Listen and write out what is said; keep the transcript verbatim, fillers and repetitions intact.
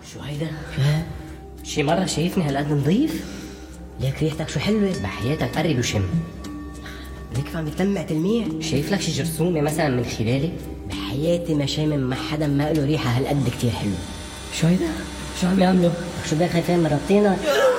شو هيدا؟ شو ها؟ شي مرة شايفني هالقد نظيف؟ ليك ريحتك شو حلوة. بحياتك قرب وشم. ليك عم بتلمع تلميع. شايف لك شي جرثومة مثلا من خلالي؟ بحياتي ما شامم مع حدا ما له ريحة هالقد كتير حلوة. شو هيدا؟ شو عم يعملوا؟ شو بدك خايفين مربطينك؟